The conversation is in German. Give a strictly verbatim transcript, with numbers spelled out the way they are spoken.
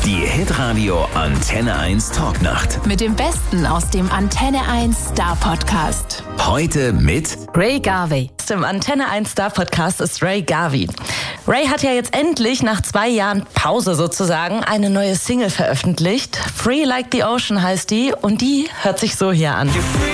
Die Hitradio Antenne eins Talknacht. Mit dem Besten aus dem Antenne eins Star Podcast. Heute mit Ray Garvey. Im Antenne eins Star Podcast ist Ray Garvey. Ray hat ja jetzt endlich nach zwei Jahren Pause sozusagen eine neue Single veröffentlicht. Free Like the Ocean heißt die und die hört sich so hier an.